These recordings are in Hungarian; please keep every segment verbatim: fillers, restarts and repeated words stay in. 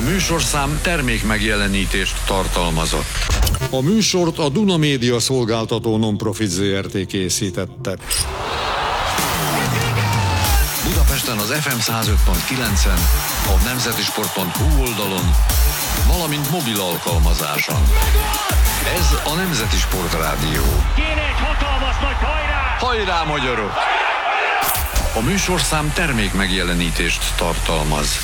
műsorszám termék megjelenítést tartalmazott. A műsort a Duna Média Szolgáltató Non-Profit Zé Er Té készítette. Budapesten az ef em száz öt pont kilencen, a nemzetisport pont hu oldalon, valamint mobil alkalmazáson. Ez a Nemzeti Sport Rádió. Kéne egy hatalmas nagy hajrá! Hajrá, magyarok! A műsorszám termék megjelenítést tartalmaz.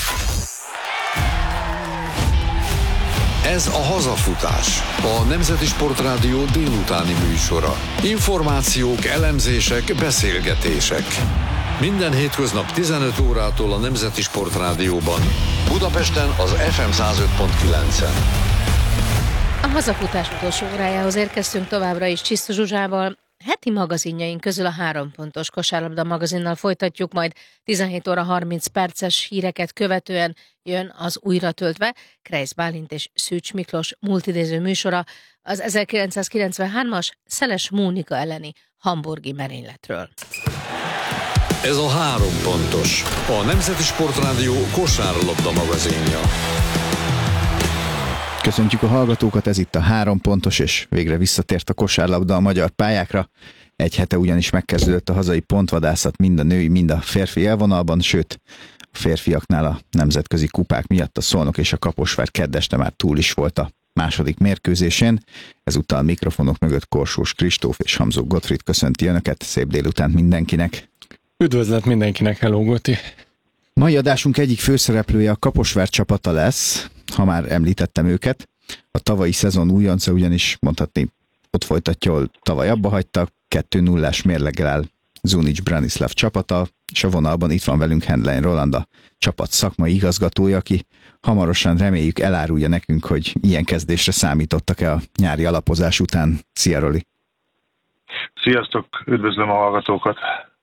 Ez a Hazafutás, a Nemzeti Sport Rádió délutáni műsora. Információk, elemzések, beszélgetések. Minden hétköznap tizenöt órától a Nemzeti Sport Rádióban. Budapesten az ef em száz öt pont kilencen. A Hazafutás utolsó órájához érkeztünk továbbra is Csisztus Zsuzsával. Heti magazinjaink közül a három pontos kosárlabda magazinnal folytatjuk, majd tizenhét óra harminc perces híreket követően jön az újra töltve Kreisz Bálint és Szűcs Miklós multidéző műsora az ezerkilencszázkilencvenhármas Szeles Mónika elleni hamburgi merényletről. Ez a három pontos, a Nemzeti Sport Rádió kosárlabda magazinja. Köszöntjük a hallgatókat, ez itt a három pontos, és végre visszatért a kosárlabda a magyar pályákra. Egy hete ugyanis megkezdődött a hazai pontvadászat mind a női, mind a férfi élvonalban, sőt, a férfiaknál a nemzetközi kupák miatt a Szolnok és a Kaposvár kedd este már túl is volt a második mérkőzésén. Ezúttal mikrofonok mögött Korsós Kristóf és Hamzó Gottfried köszönti önöket, szép délutánt mindenkinek. Üdvözlet mindenkinek, hello Goti! Mai adásunk egyik főszereplője a Kaposvár csapata lesz, ha már említettem őket. A tavalyi szezon újonca ugyanis mondhatni ott folytatja, ahol tavaly abba hagytak, kettő nullás mérleggel áll Zunic Branislav csapata, és a vonalban itt van velünk Hendlein Roland, a csapat szakmai igazgatója, aki hamarosan reméljük elárulja nekünk, hogy ilyen kezdésre számítottak-e a nyári alapozás után. Szia, Roli! Sziasztok, üdvözlöm a hallgatókat!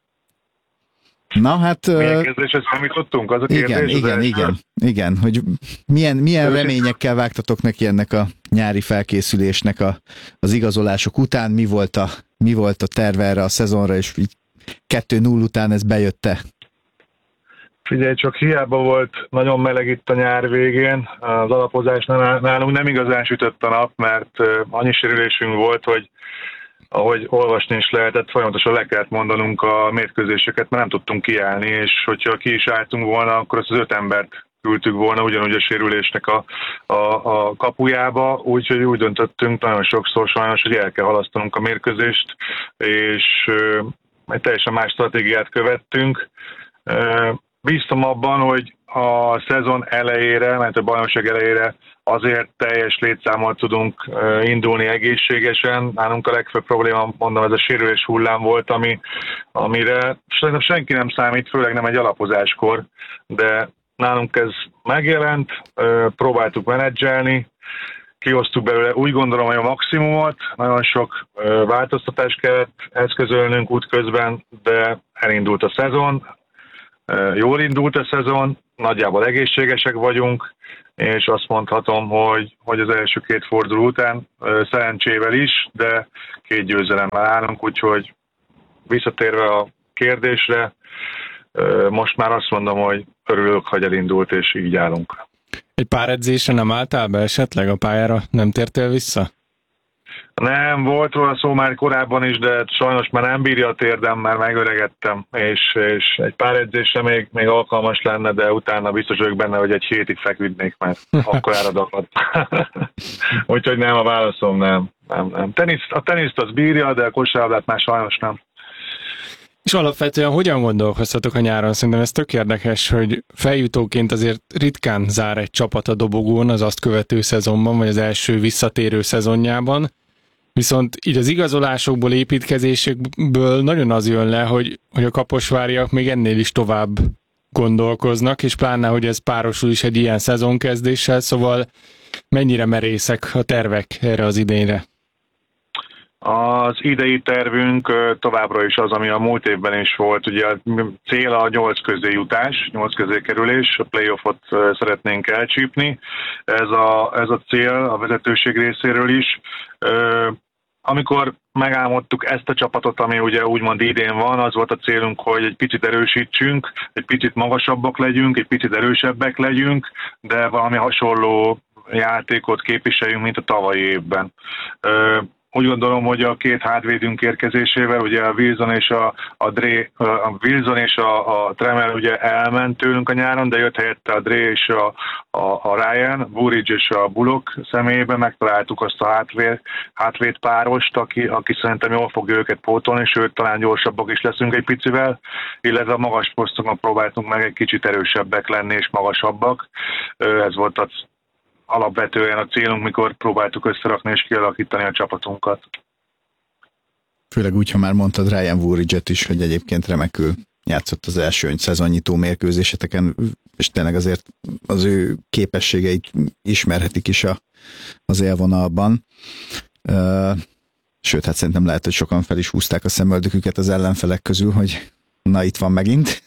Na hát... Milyen kezdésre számítottunk? Az a igen, kérdés, igen, az igen, igen, hogy milyen, milyen reményekkel vágtatok neki ennek a nyári felkészülésnek a, az igazolások után, mi volt, a, mi volt a terve erre a szezonra, és így kettő null után ez bejött-e? Figyelj, csak hiába volt nagyon meleg itt a nyár végén, az alapozás nálunk nem igazán sütött a nap, mert annyi sérülésünk volt, hogy ahogy olvasni is lehetett, folyamatosan le kellett mondanunk a mérkőzéseket, mert nem tudtunk kiállni, és hogyha ki is álltunk volna, akkor azt az öt embert küldtük volna ugyanúgy a sérülésnek a, a, a kapujába, úgyhogy úgy döntöttünk nagyon sokszor sajnos, hogy el kell halasztanunk a mérkőzést, és egy teljesen más stratégiát követtünk. Bíztam abban, hogy a szezon elejére, mert a bajnokság elejére azért teljes létszámmal tudunk indulni egészségesen. Nálunk a legfőbb probléma, mondom, ez a sérülés hullám volt, ami, amire szerintem senki nem számít, főleg nem egy alapozáskor, de nálunk ez megjelent, próbáltuk menedzselni, kihoztuk belőle, úgy gondolom, hogy a maximumot, nagyon sok változtatást kellett eszközölnünk útközben, de elindult a szezon, jól indult a szezon, nagyjából egészségesek vagyunk, és azt mondhatom, hogy, hogy az első két forduló után szerencsével is, de két győzelemmel állunk, úgyhogy visszatérve a kérdésre, most már azt mondom, hogy örülök, hogy elindult, és így állunk. Egy pár edzésre nem álltál be esetleg a pályára? Nem tértél vissza? Nem, volt róla szó már korábban is, de sajnos már nem bírja a térdem, mert megöregettem, és, és egy pár edzésre még, még alkalmas lenne, de utána biztos vagyok benne, hogy egy hétig feküdnék, mert akkor áradakat. Úgyhogy nem, a válaszom nem. nem, nem. Tenisz, a teniszt az bírja, de a kosárlabdát már sajnos nem. És alapvetően hogyan gondolkoztatok a nyáron? Szerintem ez tök érdekes, hogy feljutóként azért ritkán zár egy csapat a dobogón az azt követő szezonban, vagy az első visszatérő szezonjában. Viszont így az igazolásokból, építkezésekből nagyon az jön le, hogy, hogy a kaposváriak még ennél is tovább gondolkoznak, és pláne, hogy ez párosul is egy ilyen szezonkezdéssel, szóval mennyire merészek a tervek erre az idényre? Az idei tervünk továbbra is az, ami a múlt évben is volt. Ugye a cél a nyolc közé jutás, nyolc közé kerülés, a playoffot szeretnénk elcsípni. Ez a, ez a cél a vezetőség részéről is. amikor megálmodtuk ezt a csapatot, ami ugye úgymond idén van, az volt a célunk, hogy egy picit erősítsünk, egy picit magasabbak legyünk, egy picit erősebbek legyünk, de valami hasonló játékot képviseljünk, mint a tavalyi évben. Úgy gondolom, hogy a két hátvédünk érkezésével, ugye a Wilson és a, a, Dre, a, Wilson és a, a Tremel ugye elment tőlünk a nyáron, de jött helyette a Dre és a, a, a Ryan, Burridge és a Bullock személyében, megtaláltuk azt a hátvéd, hátvéd párost, aki, aki szerintem jól fogja őket pótolni, sőt talán gyorsabbak is leszünk egy picivel, illetve a magas posztokon próbáltunk meg egy kicsit erősebbek lenni és magasabbak. Ez volt az alapvetően a célunk, mikor próbáltuk összerakni és kialakítani a csapatunkat. Főleg úgy, ha már mondtad Ryan Woolridge-et is, hogy egyébként remekül játszott az első szezonnyitó mérkőzéseteken, és tényleg azért az ő képességeit ismerhetik is a, az élvonalban. Sőt, hát szerintem lehet, hogy sokan fel is húzták a szemöldöküket az ellenfelek közül, hogy na itt van megint.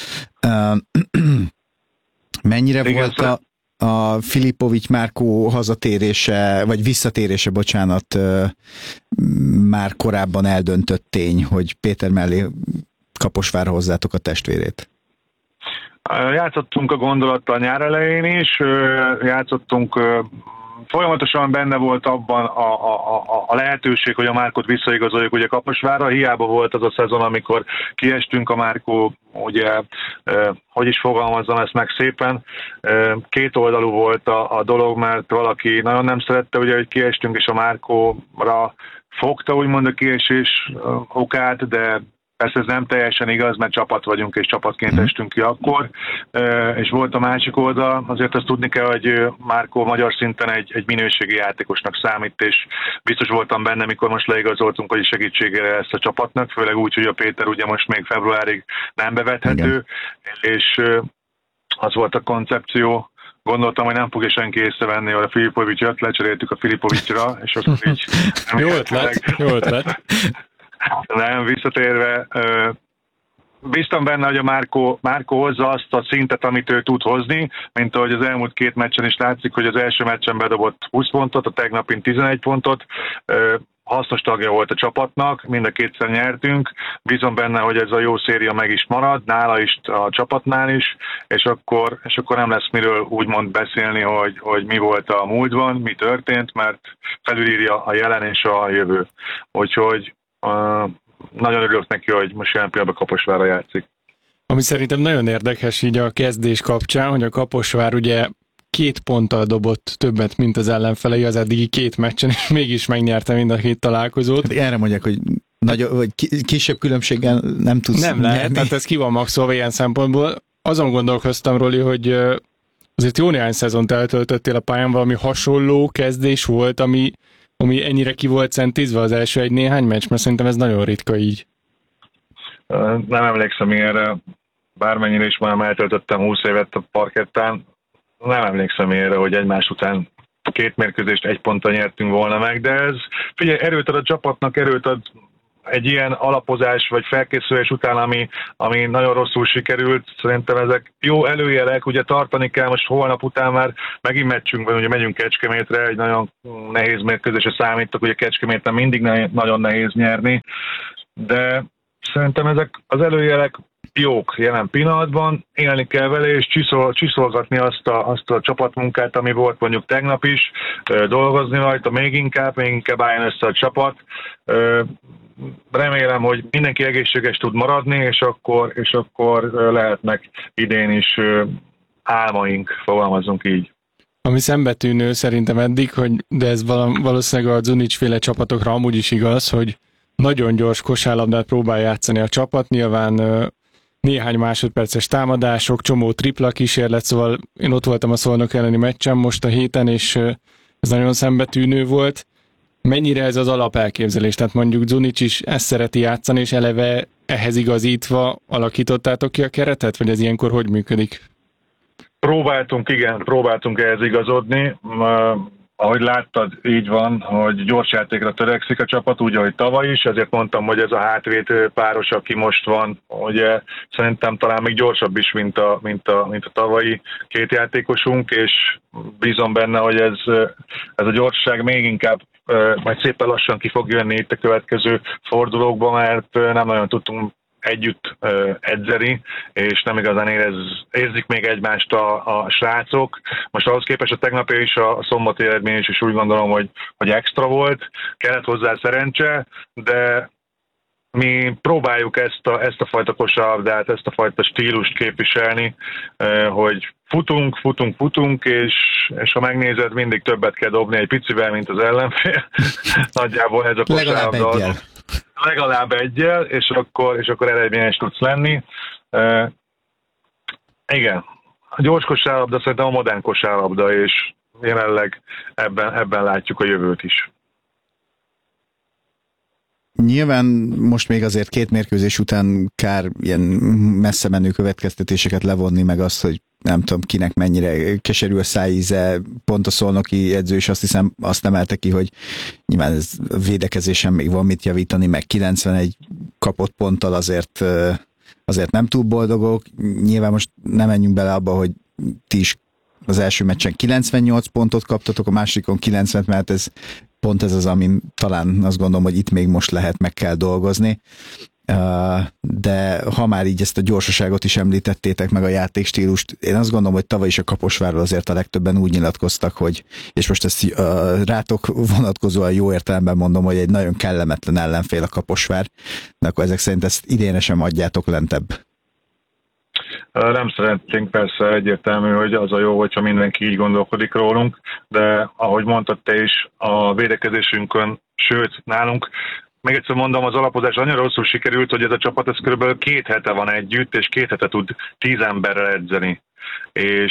Mennyire igen, volt a a Filipovics Márkó hazatérése, vagy visszatérése, bocsánat, már korábban eldöntött tény, hogy Péter mellé Kaposvárra hozzátok a testvérét? Játszottunk a gondolattal nyár elején is, játszottunk, folyamatosan benne volt abban a, a, a, a lehetőség, hogy a Márkót visszaigazoljuk ugye Kaposvárra. Hiába volt az a szezon, amikor kiestünk, a Márkó, ugye, eh, hogy is fogalmazzam ezt meg szépen, eh, két oldalú volt a, a dolog, mert valaki nagyon nem szerette, ugye, hogy kiestünk, és a Márkóra fogta úgymond a kiesés okát, de persze ez nem teljesen igaz, mert csapat vagyunk, és csapatként estünk ki akkor. És volt a másik oldal, azért azt tudni kell, hogy Márkó magyar szinten egy, egy minőségi játékosnak számít, és biztos voltam benne, mikor most leigazoltunk, hogy segítségére ezt a csapatnak, főleg úgy, hogy a Péter ugye most még februárig nem bevethető, igen. És az volt a koncepció. Gondoltam, hogy nem fogja senki észrevenni, hogy a Filipovics jött, lecseréltük a Filipovicsra, és akkor így... Jó ötlet, jó ötlet. Nem, visszatérve, bíztam benne, hogy a Márkó, Márkó hozza azt a szintet, amit ő tud hozni, mint ahogy az elmúlt két meccsen is látszik, hogy az első meccsen bedobott húsz pontot, a tegnapin tizenegy pontot, hasznos tagja volt a csapatnak, mind a kétszer nyertünk, bízom benne, hogy ez a jó széria meg is marad, nála is, a csapatnál is, és akkor, és akkor nem lesz miről úgymond beszélni, hogy, hogy mi volt a múltban, mi történt, mert felülírja a jelen és a jövő. Úgyhogy Uh, nagyon örülök neki, hogy most jelen pillanatban Kaposvárra játszik. Ami szerintem nagyon érdekes így a kezdés kapcsán, hogy a Kaposvár ugye két ponttal dobott többet, mint az ellenfelei az eddigi két meccsen, és mégis megnyerte mind a két találkozót. Hát erre mondják, hogy nagy, vagy kisebb különbséggel nem tudsz Nem nyerni. lehet, tehát ez ki van maxolva ilyen szempontból. Azon gondolkoztam, Roli, hogy azért jó néhány szezont eltöltöttél a pályán, valami hasonló kezdés volt, ami ami ennyire ki volt centízve az első egy néhány meccs, mert szerintem ez nagyon ritka így. Nem emlékszem ilyenre, bármennyire is már eltöltöttem húsz évet a parkettán, nem emlékszem ilyenre, hogy egymás után két mérkőzést egy ponttal nyertünk volna meg, de ez, figyelj, erőt ad a csapatnak, erőt ad egy ilyen alapozás vagy felkészülés után, ami, ami nagyon rosszul sikerült, szerintem ezek jó előjelek, ugye tartani kell, most holnap után már megint meccsünk van, ugye megyünk Kecskemétre, egy nagyon nehéz mérkőzésre számítok, ugye Kecskeméten mindig nehéz, nagyon nehéz nyerni, de szerintem ezek az előjelek jók jelen pillanatban, élni kell vele, és csiszol, csiszolgatni azt a, azt a csapatmunkát, ami volt mondjuk tegnap is, dolgozni rajta még inkább, még inkább álljon össze a csapat. Remélem, hogy mindenki egészséges tud maradni, és akkor, és akkor lehetnek idén is álmaink, fogalmazunk így. Ami szembetűnő szerintem eddig, hogy de ez valószínűleg a Zunic féle csapatokra amúgy is igaz, hogy nagyon gyors kosárlabdát próbál játszani a csapat, nyilván néhány másodperces támadások, csomó tripla kísérlet, szóval én ott voltam a Szolnok elleni meccsen most a héten, és ez nagyon szembetűnő volt. Mennyire ez az alapelképzelés? Tehát mondjuk Zunic is ezt szereti játszani, és eleve ehhez igazítva alakítottátok ki a keretet, vagy ez ilyenkor hogy működik? Próbáltunk, igen, próbáltunk ehhez igazodni. Ahogy láttad, így van, hogy gyors játékra törekszik a csapat, úgy, ahogy tavaly is, ezért mondtam, hogy ez a hátvéd páros, aki most van, ugye szerintem talán még gyorsabb is, mint a, mint a, mint a tavalyi két játékosunk, és bízom benne, hogy ez, ez a gyorsaság még inkább majd szépen lassan ki fog jönni itt a következő fordulókban, mert nem nagyon tudtunk együtt edzeni, és nem igazán érez, érzik még egymást a, a srácok. Most ahhoz képest a tegnapi és a szombati eredmény is, is úgy gondolom, hogy, hogy extra volt, kellett hozzá szerencse, de mi próbáljuk ezt a, ezt a fajta kosárlabdát, ezt a fajta stílust képviselni, hogy futunk, futunk, futunk, és, és ha megnézed, mindig többet kell dobni egy picivel, mint az ellenfél. Nagyjából ez a kosárlabda. Legalább egyel. Legalább egyel, és akkor, és akkor eredményes tudsz lenni. Uh, igen, a gyors kosárlabda szerintem a modern kosárlabda, és jelenleg ebben, ebben látjuk a jövőt is. Nyilván most még azért két mérkőzés után kár ilyen messze menő következtetéseket levonni, meg azt, hogy nem tudom kinek mennyire keserű a szájíze, pont a szolnoki edző is azt hiszem azt emelte ki, hogy nyilván ez védekezésen még van mit javítani, meg kilencvenegy kapott ponttal azért, azért nem túl boldogok. Nyilván most nem menjünk bele abba, hogy ti is az első meccsen kilencvennyolc pontot kaptatok, a másikon kilencven, mert ez pont ez az, amin talán azt gondolom, hogy itt még most lehet, meg kell dolgozni. De ha már így ezt a gyorsaságot is említettétek, meg a játékstílust, én azt gondolom, hogy tavaly is a Kaposvárról azért a legtöbben úgy nyilatkoztak, hogy, és most ezt rátok vonatkozóan jó értelemben mondom, hogy egy nagyon kellemetlen ellenfél a Kaposvár, de akkor ezek szerint ezt idénre sem adjátok lentebb. Nem szeretnénk, persze egyértelmű, hogy az a jó, hogyha mindenki így gondolkodik rólunk, de ahogy mondtad te is, a védekezésünkön, sőt nálunk, még egyszer mondom, az alapozás annyira rosszul sikerült, hogy ez a csapat ez körülbelül két hete van együtt, és két hete tud tíz emberrel edzeni. És,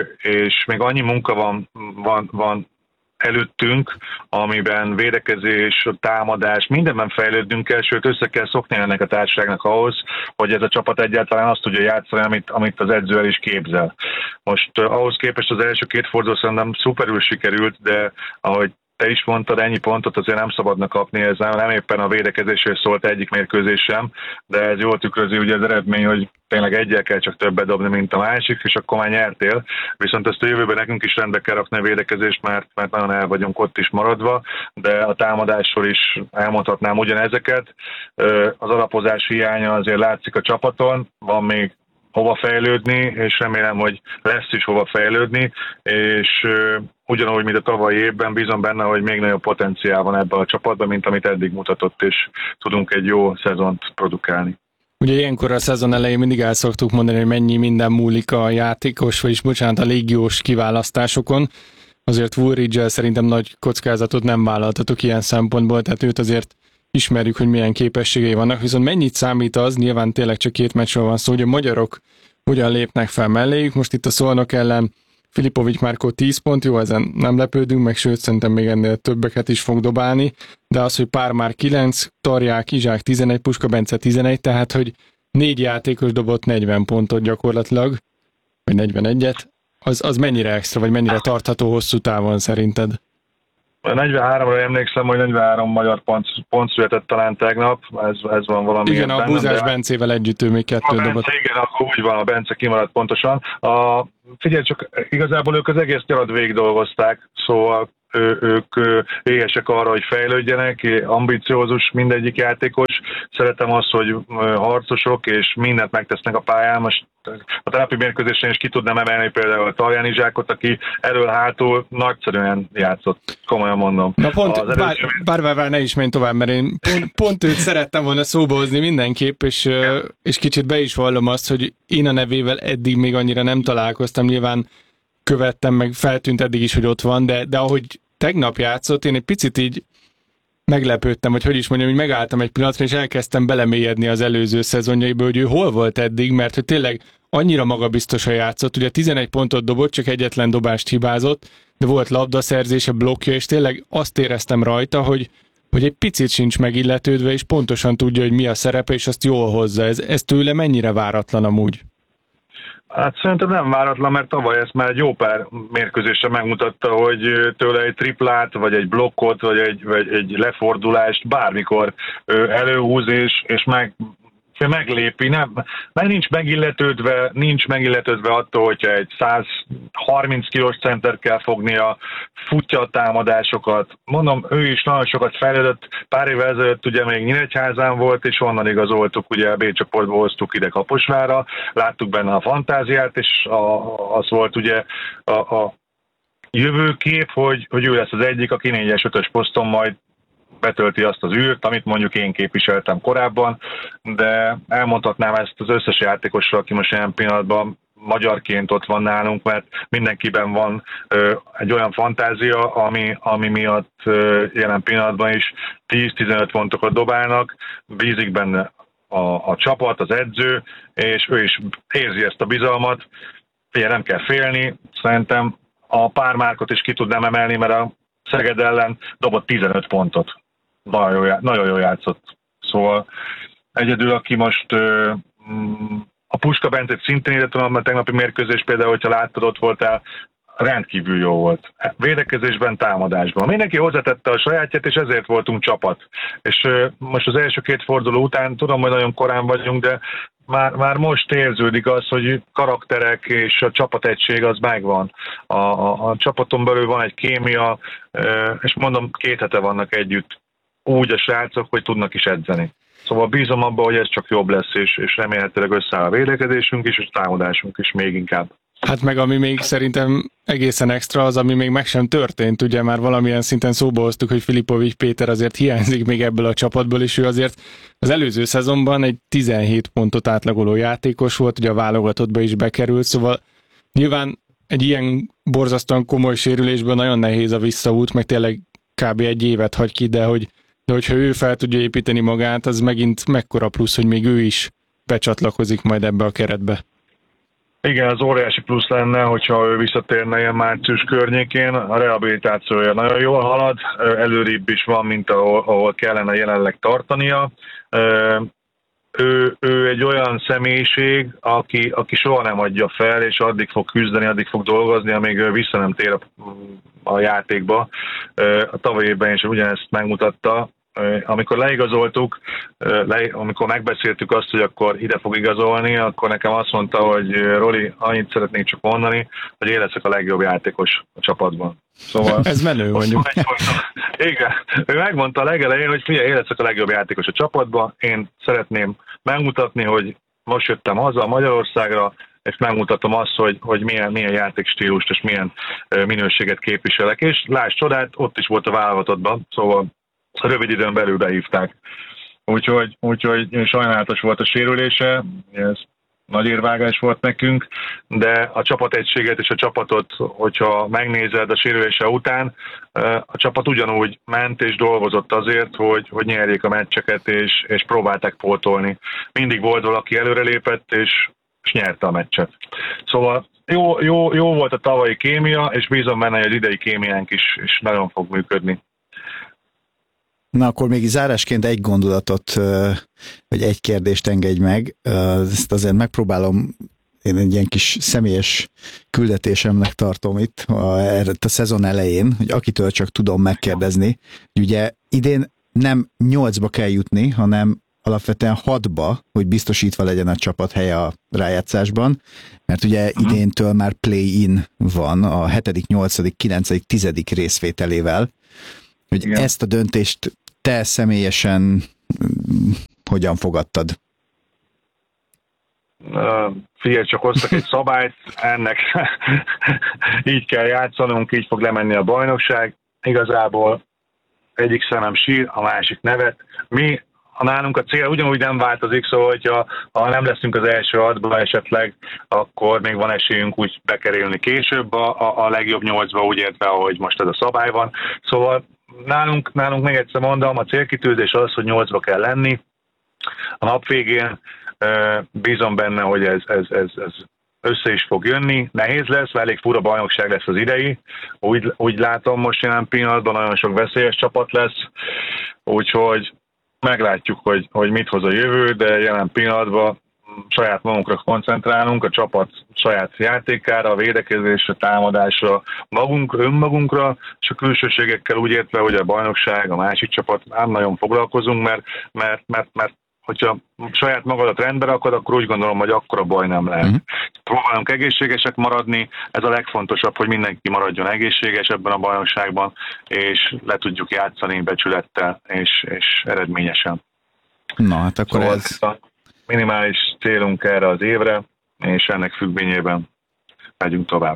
és még annyi munka van, van, van előttünk, amiben védekezés, támadás, mindenben fejlődnünk kell, sőt össze kell szokni ennek a társaságnak ahhoz, hogy ez a csapat egyáltalán azt tudja játszani, amit, amit az edző el is képzel. Most uh, ahhoz képest az első két forduló szerintem szuperül sikerült, de ahogy te is mondtad, ennyi pontot azért nem szabadna kapni, ez nem, nem éppen a védekezésről szólt egyik mérkőzés sem, de ez jól tükrözi ugye az eredmény, hogy tényleg egyel kell csak többet dobni, mint a másik, és akkor már nyertél. Viszont ezt a jövőben nekünk is rendbe kell rakni a védekezést, mert, mert nagyon el vagyunk ott is maradva, de a támadásról is elmondhatnám ugyanezeket. Az alapozás hiánya azért látszik a csapaton, van még hova fejlődni, és remélem, hogy lesz is hova fejlődni, és ugyanúgy, mint a tavalyi évben, bízom benne, hogy még nagyobb potenciál van ebben a csapatban, mint amit eddig mutatott, és tudunk egy jó szezont produkálni. Ugye ilyenkor a szezon elején mindig el szoktuk mondani, hogy mennyi minden múlik a játékos, vagyis bocsánat, a légiós kiválasztásokon. Azért Woolridge-el szerintem nagy kockázatot nem vállaltatok ilyen szempontból, tehát őt azért ismerjük, hogy milyen képességei vannak, viszont mennyit számít az, nyilván tényleg csak két meccsről van szó, hogy a magyarok hogyan lépnek fel melléjük. Most itt a Szolnok ellen Filipovics Márkó tíz pont, jó, ezen nem lepődünk, meg sőt, szerintem még ennél többeket is fog dobálni, de az, hogy Pár már kilenc, Tarják, Izsák tizenegy, Puska Bence tizenegy, tehát, hogy négy játékos dobott negyven pontot gyakorlatilag, vagy negyvenegyet, az, az mennyire extra, vagy mennyire tartható hosszú távon szerinted? negyvenháromra emlékszem, hogy negyvenhárom magyar pont, pont született talán tegnap, ez, ez van valami. Igen, a Búzás de... Bencével együtt ő még kettő a dobott. Bence, igen, akkor úgy van, a Bence kimaradt pontosan. A, figyelj csak, igazából ők az egész nyarat végig dolgozták, szóval ő, ők éhesek arra, hogy fejlődjenek, ambiciózus mindegyik játékos. Szeretem azt, hogy harcosok, és mindent megtesznek a pályán. Most a tenapi mérkőzésen is ki tudnám emelni például a Tarján Izsákot, aki elől-hátul nagyszerűen játszott, komolyan mondom. Na pont, bár, bár, bár, bár ne is menj tovább, mert én pont, pont őt szerettem volna szóba hozni mindenképp, és, és kicsit be is vallom azt, hogy én a nevével eddig még annyira nem találkoztam, nyilván követtem, meg feltűnt eddig is, hogy ott van, de, de ahogy tegnap játszott, én egy picit így meglepődtem, vagy hogy is mondjam, hogy megálltam egy pillanatra, és elkezdtem belemélyedni az előző szezonjaiból, hogy ő hol volt eddig, mert hogy tényleg annyira magabiztosan játszott, ugye tizenegy pontot dobott, csak egyetlen dobást hibázott, de volt labdaszerzése, blokkja, és tényleg azt éreztem rajta, hogy, hogy egy picit sincs megilletődve, és pontosan tudja, hogy mi a szerepe, és azt jól hozza. Ez, ez tőle mennyire váratlan amúgy? Hát szerintem nem váratlan, mert tavaly ezt már egy jó pár mérkőzésre megmutatta, hogy tőle egy triplát, vagy egy blokkot, vagy egy, vagy egy lefordulást bármikor előhúz, és, és meg meglépi, nem, mert nincs megilletődve, nincs megilletődve attól, hogyha egy száz harminc kilós center kell fognia, futja a támadásokat. Mondom, ő is nagyon sokat fejlődött, pár évvel ezelőtt ugye még Nyíregyházán volt, és onnan igazoltuk, ugye a B csoportba hoztuk ide Kaposvárra, láttuk benne a fantáziát, és a, az volt ugye a, a jövőkép, hogy, hogy ő lesz az egyik, aki négyes ötös poszton majd betölti azt az űrt, amit mondjuk én képviseltem korábban, de elmondhatnám ezt az összes játékosra, aki most ilyen pillanatban magyarként ott van nálunk, mert mindenkiben van ö, egy olyan fantázia, ami, ami miatt ö, jelen pillanatban is tíz-tizenöt pontokat dobálnak, bízik benne a, a csapat, az edző, és ő is érzi ezt a bizalmat. Ugye nem kell félni, szerintem a pár márkot is ki tudnám emelni, mert a Szeged ellen dobott tizenöt pontot. Nagyon jól, nagyon jól játszott. Szóval egyedül, aki most ö, a Puska Bencét szintén ide tudom, mert tegnapi mérkőzés például, hogyha láttad, ott voltál, rendkívül jó volt. Védekezésben, támadásban. Mindenki hozzátette a sajátját, és ezért voltunk csapat. És ö, most az első két forduló után, tudom, hogy nagyon korán vagyunk, de Már, már most érződik az, hogy karakterek és a csapategység az megvan. A, a, a csapaton belül van egy kémia, és mondom, két hete vannak együtt úgy a srácok, hogy tudnak is edzeni. Szóval bízom abban, hogy ez csak jobb lesz, és, és remélhetőleg összeáll a védekezésünk is, és a támadásunk is még inkább. Hát meg ami még szerintem egészen extra az, ami még meg sem történt, ugye már valamilyen szinten szóba hoztuk, hogy Filipovics Péter azért hiányzik még ebből a csapatból, és ő azért az előző szezonban egy tizenhét pontot átlagoló játékos volt, ugye a válogatottba is bekerült, szóval nyilván egy ilyen borzasztóan komoly sérülésből nagyon nehéz a visszaút, meg tényleg kb. Egy évet hagy ki, de, hogy, de hogyha ő fel tudja építeni magát, az megint mekkora plusz, hogy még ő is becsatlakozik majd ebbe a keretbe. Igen, az óriási plusz lenne, hogyha ő visszatérne ilyen március környékén. A rehabilitációja nagyon jól halad, előrébb is van, mint ahol, ahol kellene jelenleg tartania. Ő, ő egy olyan személyiség, aki, aki soha nem adja fel, és addig fog küzdeni, addig fog dolgozni, amíg ő vissza nem tér a, a játékba. A tavalyi évben is ugyanezt megmutatta. Amikor leigazoltuk, le, amikor megbeszéltük azt, hogy akkor ide fog igazolni, akkor nekem azt mondta, hogy Roli, annyit szeretnék csak mondani, hogy én leszek a legjobb játékos a csapatban. Szóval, ez menő mondjuk. Igen, ő megmondta a legelején, hogy figyelj, én leszek a legjobb játékos a csapatban, én szeretném megmutatni, hogy most jöttem haza Magyarországra, és megmutatom azt, hogy, hogy milyen, milyen játékstílust és milyen minőséget képviselek. És láss csodát, ott is volt a válogatottban, szóval rövid időn belül behívták. Úgyhogy, úgyhogy sajnálatos volt a sérülése, ez nagy érvágás volt nekünk, de a csapategységet és a csapatot, hogyha megnézed a sérülése után, a csapat ugyanúgy ment és dolgozott azért, hogy, hogy nyerjék a meccseket, és, és próbálták pótolni. Mindig volt valaki előrelépett, és, és nyerte a meccset. Szóval jó, jó, jó volt a tavalyi kémia, és bízom benne, hogy az idei kémiánk is, is nagyon fog működni. Na akkor még zárásként egy gondolatot, vagy egy kérdést engedj meg. Ezt azért megpróbálom, én egy ilyen kis személyes küldetésemnek tartom itt a, a szezon elején, hogy akitől csak tudom megkérdezni. Ugye idén nem nyolcba kell jutni, hanem alapvetően hatba, hogy biztosítva legyen a csapat helye a rájátszásban, mert ugye idéntől már play-in van a hetedik, nyolcadik, kilencedik, tizedik részvételével, hogy igen. Ezt a döntést te személyesen hogyan fogadtad? Uh, figyelj, csak hoztak egy szabályt, ennek így kell játszanunk, így fog lemenni a bajnokság. Igazából egyik szemem sír, a másik nevet. Mi, ha nálunk a cél ugyanúgy nem változik, szóval hogyha ha nem leszünk az első hatba esetleg, akkor még van esélyünk úgy bekerülni később a, a, a legjobb nyolcba, úgy értve, ahogy most ez a szabály van. Szóval Nálunk, nálunk még egyszer mondom, a célkitűzés az, hogy nyolcba kell lenni. A nap végén bízom benne, hogy ez, ez, ez, ez össze is fog jönni. Nehéz lesz, mert elég fura bajnokság lesz az idei. Úgy, úgy látom most jelen pillanatban, nagyon sok veszélyes csapat lesz. Úgyhogy meglátjuk, hogy, hogy mit hoz a jövő, de jelen pillanatban saját magunkra koncentrálunk, a csapat saját játékára, a védekezésre, támadásra, magunk, önmagunkra, és a külsőségekkel úgy értve, hogy a bajnokság, a másik csapat nem nagyon foglalkozunk, mert, mert, mert, mert hogyha saját magadat rendbe rakod, akkor úgy gondolom, hogy akkora baj nem lehet. Uh-huh. Próbálunk egészségesek maradni, ez a legfontosabb, hogy mindenki maradjon egészséges ebben a bajnokságban, és le tudjuk játszani becsülettel és, és eredményesen. Na, hát akkor szóval ez... a minimális célunk erre az évre, és ennek függvényében megyünk tovább.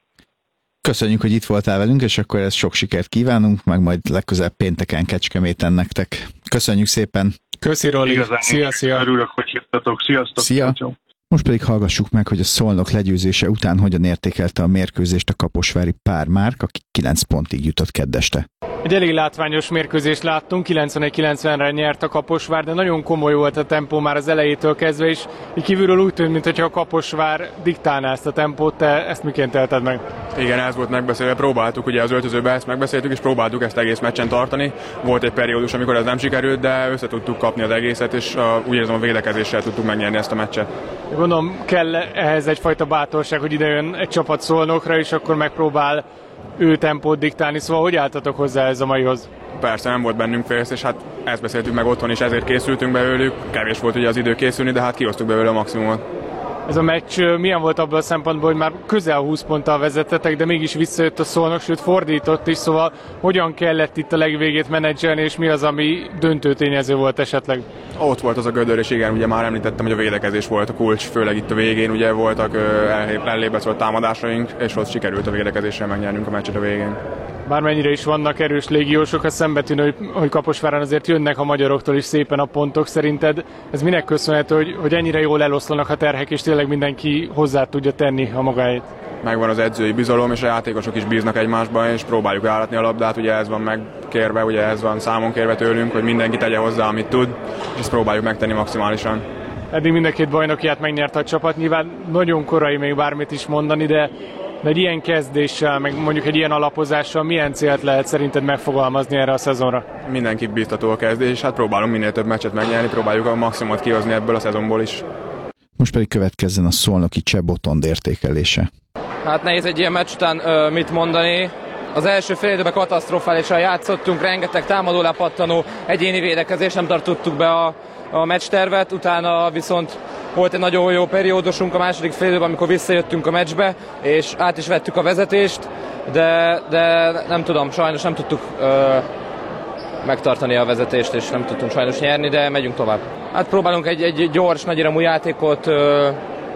Köszönjük, hogy itt voltál velünk, és akkor ezt sok sikert kívánunk, meg majd legközelebb pénteken Kecskeméten nektek. Köszönjük szépen! Köszi, Roli! Igazán Szia, szia! Örülök, hogy hívtatok. Sziasztok! Szia! Most pedig hallgassuk meg, hogy a Szolnok legyőzése után hogyan értékelte a mérkőzést a kaposvári pármárk, aki kilenc pontig jutott keddeste. Egy elég látványos mérkőzést láttunk, kilencvenegy kilencvenre nyert a Kaposvár, de nagyon komoly volt a tempó már az elejétől kezdve, és így kívülről úgy tűnt, mintha a Kaposvár diktálná ezt a tempót. Te ezt miként élted meg? Igen, ez volt megbeszélve, próbáltuk, ugye az öltözőben ezt megbeszéltük, és próbáltuk ezt egész meccsen tartani. Volt egy periódus, amikor ez nem sikerült, de össze tudtuk kapni az egészet, és uh, úgy érzem, a védekezéssel tudtuk megnyerni ezt a meccset. Gondolom kell ehhez egyfajta bátorság, hogy ide jön egy csapat Szolnokra, és akkor megpróbál ő tempót diktálni, szóval hogy álltatok hozzá ez a maihoz? Persze nem volt bennünk félsz, és hát ezt beszéltük meg otthon, és ezért készültünk belőlük. Kevés volt ugye az idő készülni, de hát kihoztuk belőle a maximumot. Ez a meccs milyen volt abban a szempontból, hogy már közel húsz ponttal vezettetek, de mégis visszajött a Szolnok, sőt fordított is, szóval hogyan kellett itt a legvégét menedzselni, és mi az, ami döntő tényező volt esetleg? Ott volt az a gödör, és igen, ugye már említettem, hogy a védekezés volt a kulcs, főleg itt a végén, ugye voltak ellébbeszolt támadásaink, és ott sikerült a védekezéssel megnyernünk a meccset a végén. Bármennyire is vannak erős légiósok, a szembetűnő, hogy, hogy Kaposváron azért jönnek a magyaroktól is szépen a pontok. Szerinted ez minek köszönhető, hogy, hogy ennyire jól eloszlanak a terhek, és tényleg mindenki hozzá tudja tenni a magáét? Megvan az edzői bizalom, és a játékosok is bíznak egymásban, és próbáljuk állatni a labdát, ugye ez van megkérve, ugye ez van számon kérve tőlünk, hogy mindenki tegye hozzá, amit tud, és ezt próbáljuk megtenni maximálisan. Eddig mind a két bajnokiát megnyerte a csapat, nyilván nagyon korai még bármit is mondani, de De egy ilyen kezdéssel, meg mondjuk egy ilyen alapozással milyen célt lehet szerinted megfogalmazni erre a szezonra? Mindenki biztató a kezdés, és hát próbálunk minél több meccset megnyerni, próbáljuk a maximumot kihozni ebből a szezonból is. Most pedig következzen a szolnoki Cseh Botond értékelése. Hát nehéz egy ilyen meccs után ö, mit mondani. Az első fél időben katasztrofálisan játszottunk, rengeteg támadó lepattanó, egyéni védekezés, nem tartottuk be a, a meccstervet, utána viszont volt egy nagyon jó periódusunk a második fél időben, amikor visszajöttünk a meccsbe, és át is vettük a vezetést, de, de nem tudom, sajnos nem tudtuk ö, megtartani a vezetést, és nem tudtunk sajnos nyerni, de megyünk tovább. Hát próbálunk egy, egy gyors, nagyiramú játékot ö,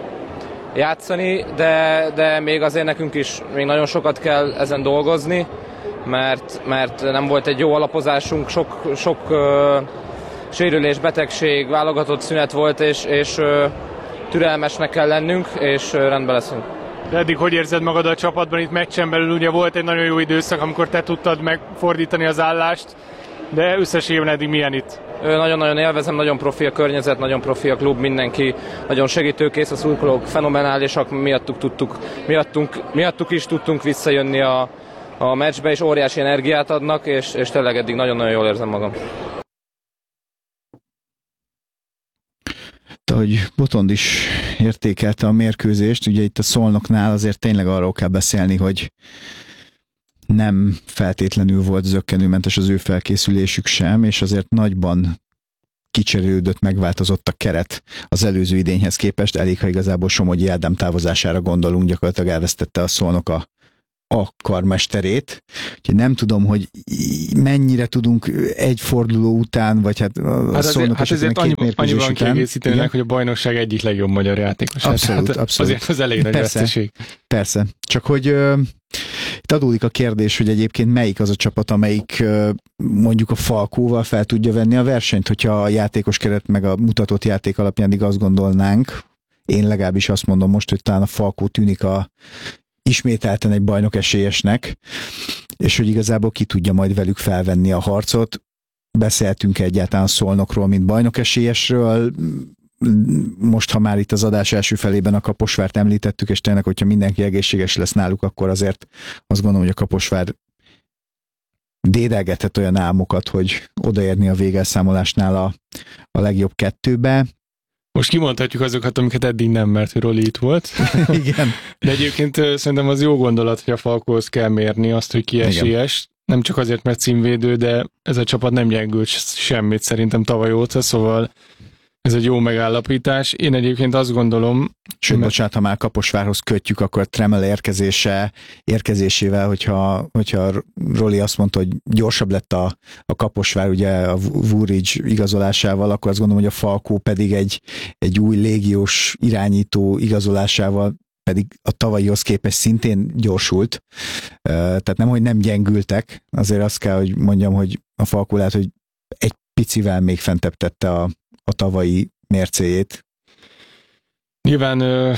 játszani, de, de még azért nekünk is még nagyon sokat kell ezen dolgozni, mert, mert nem volt egy jó alapozásunk, sok, sok ö, sérülés, betegség, válogatott szünet volt, és, és ö, türelmesnek kell lennünk, és ö, rendben leszünk. De eddig hogy érzed magad a csapatban? Itt meccsen belül ugye volt egy nagyon jó időszak, amikor te tudtad megfordítani az állást, de összességében eddig milyen itt? Nagyon-nagyon élvezem, nagyon profi a környezet, nagyon profi a klub, mindenki nagyon segítőkész, a szurkolók fenomenálisak, miattuk, tudtuk, miattunk, miattuk is tudtunk visszajönni a, a meccsbe, és óriási energiát adnak, és, és tényleg eddig nagyon-nagyon jól érzem magam. Ahogy Botond is értékelte a mérkőzést, ugye itt a Szolnoknál azért tényleg arról kell beszélni, hogy nem feltétlenül volt zökkenőmentes az ő felkészülésük sem, és azért nagyban kicserélődött, megváltozott a keret az előző idényhez képest, elég, ha igazából Somogyi Ádám távozására gondolunk, gyakorlatilag elvesztette a Szolnok a, a karmesterét. Úgyhogy nem tudom, hogy mennyire tudunk egy forduló után, vagy hát a hát Szolnok hát ezért annyi, annyiban kiegészítőnek, hogy a bajnokság egyik legjobb magyar játékos. Abszolút, hát abszolút. Azért az elég nagy veszteség. Persze, csak hogy uh, itt adódik a kérdés, hogy egyébként melyik az a csapat, amelyik uh, mondjuk a Falkóval fel tudja venni a versenyt, hogyha a játékos keret meg a mutatott játék alapján eddig azt gondolnánk, én legalábbis azt mondom most, hogy talán a Falkó tűnik a ismételten egy bajnok esélyesnek, és hogy igazából ki tudja majd velük felvenni a harcot. Beszéltünk egyáltalán Szolnokról, mint bajnok esélyesről. Most, ha már itt az adás első felében a Kaposvárt említettük, és tényleg, hogyha mindenki egészséges lesz náluk, akkor azért azt gondolom, hogy a Kaposvár dédelgethet olyan álmokat, hogy odaérni a végelszámolásnál a, a legjobb kettőbe. Most kimondhatjuk azokat, amiket eddig nem, mert Roli itt volt. Igen. De egyébként szerintem az jó gondolat, hogy a Falkóhoz kell mérni azt, hogy ki esélyes. Nem csak azért, mert címvédő, de ez a csapat nem gyengült semmit szerintem tavaly óta, szóval Ez egy jó megállapítás. Én egyébként azt gondolom... Sőt, mert... bocsánat, ha már Kaposvárhoz kötjük, akkor Tremel érkezése, érkezésével, hogyha, hogyha Roli azt mondta, hogy gyorsabb lett a, a Kaposvár, ugye a Vúrics igazolásával, akkor azt gondolom, hogy a Falkó pedig egy, egy új légiós irányító igazolásával pedig a tavalyihoz képest szintén gyorsult. Tehát nem, hogy nem gyengültek, azért azt kell, hogy mondjam, hogy a Falkó lehet, hogy egy picivel még fentebb tette a, a tavalyi mércéjét. Nyilván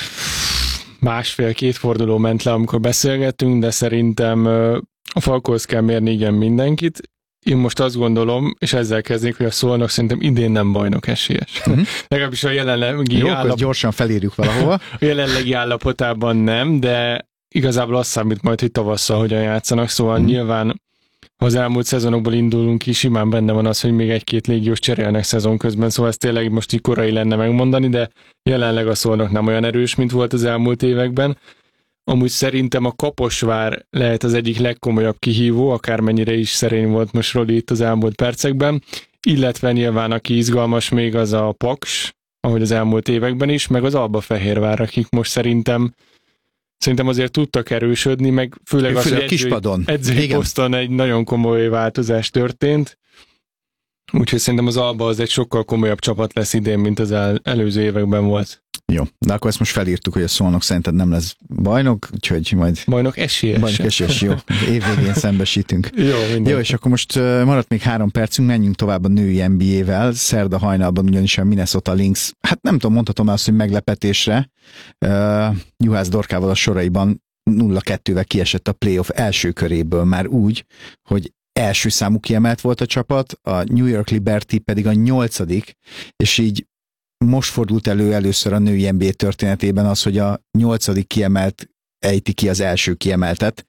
másfél-két forduló ment le, amikor beszélgettünk, de szerintem a Falkóhoz kell mérni igen mindenkit. Én most azt gondolom, és ezzel kezdnék, hogy a Szolnok szerintem idén nem bajnok esélyes. Uh-huh. Legalábbis a jelenlegi Jó, állap... gyorsan felírjuk valahova. A jelenlegi állapotában nem, de igazából azt számít majd, hogy tavasszal hogyan játszanak, szóval uh-huh. nyilván ha az elmúlt szezonokból indulunk ki, simán benne van az, hogy még egy-két légiós cserélnek szezon közben, szóval ez tényleg most így korai lenne megmondani, de jelenleg a Szolnok nem olyan erős, mint volt az elmúlt években. Amúgy szerintem a Kaposvár lehet az egyik legkomolyabb kihívó, akármennyire is szerény volt most Roli itt az elmúlt percekben, illetve nyilván aki izgalmas még az a Paks, ahogy az elmúlt években is, meg az Albafehérvár, akik most szerintem Szerintem azért tudtak erősödni, meg főleg az, hogy edzői, edzői poszton egy nagyon komoly változás történt. Úgyhogy szerintem az Alba az egy sokkal komolyabb csapat lesz idén, mint az el, előző években volt. Jó, de akkor ezt most felírtuk, hogy a Szolnok szerinted nem lesz bajnok, úgyhogy majd... Bajnok esélyes. Bajnok esélyes, jó. Évvégén szembesítünk. Jó, jó, és akkor most maradt még három percünk, menjünk tovább a női en bé á-vel. Szerda hajnalban ugyanis a Minnesota Lynx, hát nem tudom, mondhatom azt, hogy meglepetésre, uh, Juhász Dorkával a soraiban nulla kettővel kiesett a playoff első köréből, már úgy, hogy első számú kiemelt volt a csapat, a New York Liberty pedig a nyolcadik, és így most fordult elő először a női en bé á történetében az, hogy a nyolcadik kiemelt ejti ki az első kiemeltet.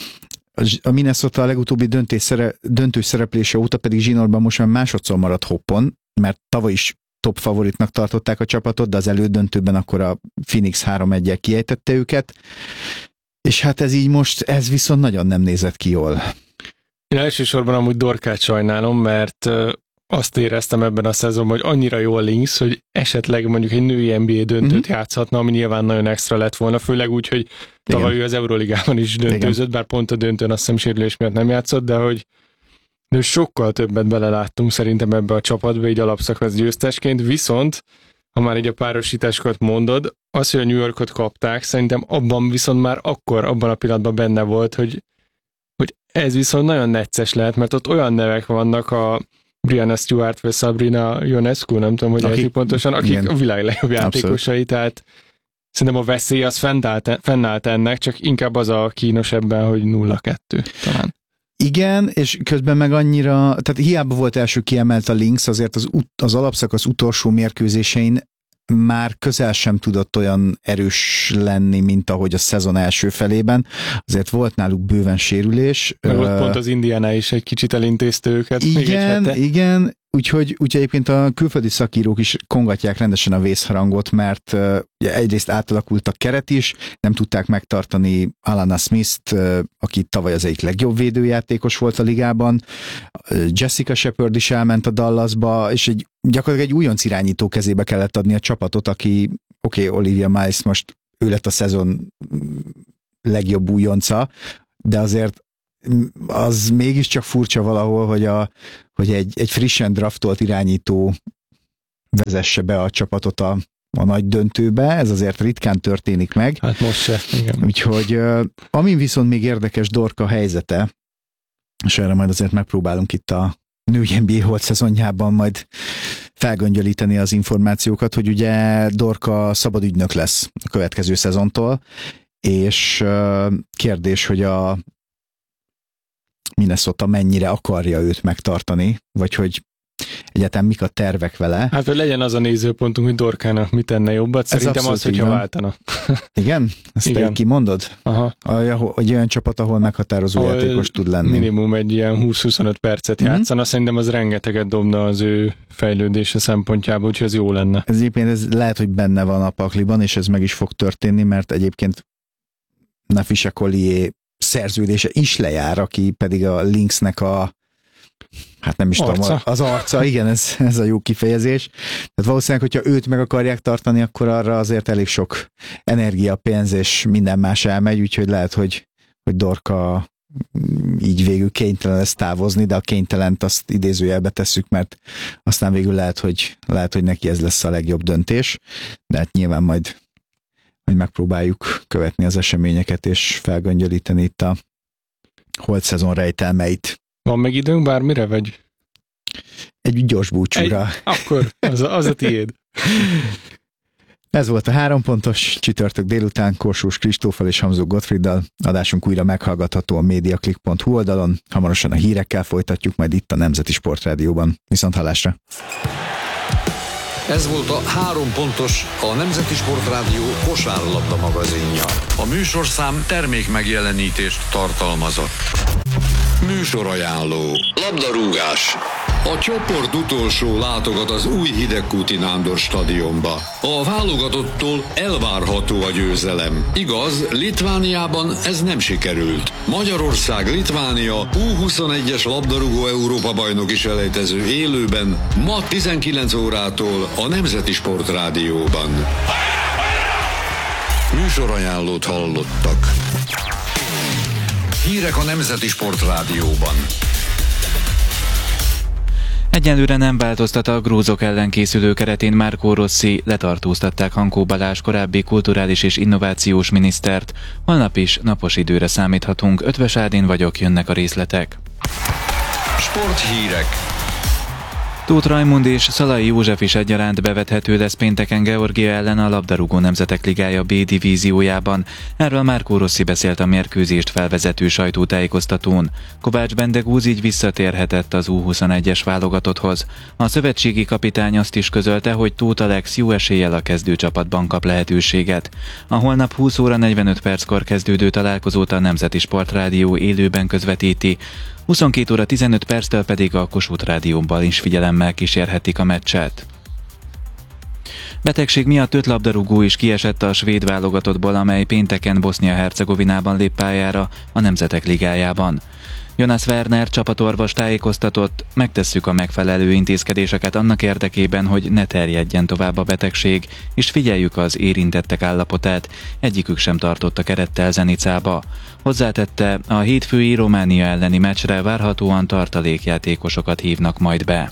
A Minnesota a legutóbbi döntős szereplése óta pedig zsinórban most már másodszor maradt hoppon, mert tavaly is top favoritnak tartották a csapatot, de az elődöntőben akkor a Phoenix három egyel kiejtette őket, és hát ez így most, ez viszont nagyon nem nézett ki jól. Én elsősorban amúgy Dorkát sajnálom, mert azt éreztem ebben a szezonban, hogy annyira jó a Lynx, hogy esetleg mondjuk egy női en bé á döntőt mm-hmm. játszhatna, ami nyilván nagyon extra lett volna, főleg úgy, hogy tavaly ő az Euróligában is döntőzött, igen. Bár pont a döntőn azt hiszem sérülés miatt nem játszott, de hogy de sokkal többet beleláttunk szerintem ebbe a csapatba, így alapszakasz győztesként, viszont ha már így a párosításokat mondod, az, hogy a New Yorkot kapták, szerintem abban viszont már akkor, abban a pillanatban benne volt, hogy, hogy ez viszont nagyon necces lehet, mert ott olyan nevek vannak, a Brianna Stewart vagy Sabrina Ionescu, nem tudom, hogy akik pontosan, akik igen. a világ legjobb játékosai, tehát szerintem a veszély az fennállt, fennállt ennek, csak inkább az a kínos ebben, hogy nulla kettő talán. Igen, és közben meg annyira, tehát hiába volt első kiemelt a Lynx, azért az, az alapszakasz utolsó mérkőzésein már közel sem tudott olyan erős lenni, mint ahogy a szezon első felében. Azért volt náluk bőven sérülés. Meg ott uh, pont az Indiana is egy kicsit elintézte őket. Igen, még egy igen. Úgyhogy, úgyhogy egyébként a külföldi szakírók is kongatják rendesen a vészharangot, mert uh, egyrészt átalakult a keret is, nem tudták megtartani Alana Smith-t, uh, aki tavaly az egyik legjobb védőjátékos volt a ligában. Uh, Jessica Shepard is elment a Dallasba, és egy, gyakorlatilag egy újonc irányító kezébe kellett adni a csapatot, aki, oké, okay, Olivia Miles most ő lett a szezon legjobb újonca, de azért az mégiscsak furcsa valahol, hogy, a, hogy egy, egy frissen draftolt irányító vezesse be a csapatot a, a nagy döntőbe, ez azért ritkán történik meg. Hát most se, igen. Úgyhogy ami viszont még érdekes Dorka helyzete, és erre majd azért megpróbálunk itt a női en bé á holt szezonjában majd felgöngyölíteni az információkat, hogy ugye Dorka szabad ügynök lesz a következő szezontól, és kérdés, hogy a Minnesota mennyire akarja őt megtartani, vagy hogy egyáltalán mik a tervek vele. Hát, hogy legyen az a nézőpontunk, hogy Dorkának mit tenne jobbat, szerintem az, hogyha van. Váltana. Igen? Ezt igen. Te kimondod? Aha. Hogy olyan csapat, ahol meghatározó ahol játékos tud lenni. Minimum egy ilyen húsz-huszonöt percet mm-hmm. játszana, szerintem az rengeteget dobna az ő fejlődése szempontjából, úgyhogy ez jó lenne. Ez egyébként ez lehet, hogy benne van a pakliban, és ez meg is fog történni, mert egyébként Nafisa Collier szerződése is lejár, aki pedig a Lynxnek a Hát nem is arca. tudom, az arca, igen, ez, ez a jó kifejezés. Tehát valószínűleg, hogyha őt meg akarják tartani, akkor arra azért elég sok energia, pénz és minden más elmegy, úgyhogy lehet, hogy, hogy Dorka így végül kénytelen lesz távozni, de a kénytelent azt idézőjelbe tesszük, mert aztán végül lehet, hogy, lehet, hogy neki ez lesz a legjobb döntés, de hát nyilván majd, majd megpróbáljuk követni az eseményeket és felgöngyölíteni itt a holt szezon rejtelmeit. Van meg időnk bármire, vagy? Egy gyors búcsúra. Egy, akkor az a, az a tiéd. Ez volt a három pontos csütörtök délután Korsós Kristóffal és Hamzó Gottfrieddal. Adásunk újra meghallgatható a mediaclick pont hu oldalon. Hamarosan a hírekkel folytatjuk, majd itt a Nemzeti Sportrádióban. Viszont hallásra! Ez volt a három pontos, a Nemzeti Sportrádió kosárlabda magazinja. A műsorszám termék megjelenítést tartalmazott. Műsorajánló. Labdarúgás. A csoport utolsó látogat az új Hidegkúti Nándor stadionba. A válogatottól elvárható a győzelem. Igaz, Litvániában ez nem sikerült. Magyarország-Litvánia U huszonegyes labdarúgó Európa-bajnoki selejtező élőben ma tizenkilenc órától a Nemzeti Sportrádióban. Műsorajánlót hallottak. Hírek a Nemzeti Sportrádióban. Egyelőre nem változtat a grúzok ellen készülő keretén Marco Rossi, letartóztatták Hankó Balázs korábbi kulturális és innovációs minisztert. Holnap is napos időre számíthatunk. Ötvös Ádén vagyok, jönnek a részletek. Sporthírek. Tóth Rajmund és Szalai József is egyaránt bevethető lesz pénteken Georgia ellen a labdarúgó Nemzetek Ligája B divíziójában. Erről Marco Rossi beszélt a mérkőzést felvezető sajtótájékoztatón. Kovács Bendegúz így visszatérhetett az U huszonegyes válogatotthoz. A szövetségi kapitány azt is közölte, hogy Tóth Alex jó eséllyel a kezdőcsapatban kap lehetőséget. A holnap húsz óra negyvenöt perckor kezdődő találkozót a Nemzeti Sportrádió élőben közvetíti. huszonkét óra tizenöt perctől pedig a Kossuth Rádióban is figyelemmel kísérhetik a meccset. Betegség miatt öt labdarúgó is kiesett a svéd válogatottból, amely pénteken Bosznia-Hercegovinában lép pályára a Nemzetek Ligájában. Jonas Werner csapatorvos tájékoztatott, megtesszük a megfelelő intézkedéseket annak érdekében, hogy ne terjedjen tovább a betegség, és figyeljük az érintettek állapotát, egyikük sem tartott a kerettel Zenicába. Hozzátette, a hétfői Románia elleni meccsre várhatóan tartalékjátékosokat hívnak majd be.